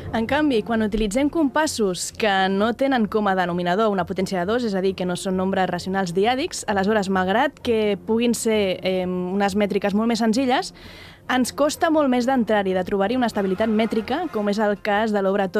En canvi, quan utilitzem compassos que no tenen com a denominador una potència de 2, és a dir, que no són nombres racionals diàdics, aleshores, malgrat que puguin ser unes mètriques molt més senzilles, ens costa molt més d'entrar-hi, de trobar-hi una estabilitat mètrica, com és el cas de l'obra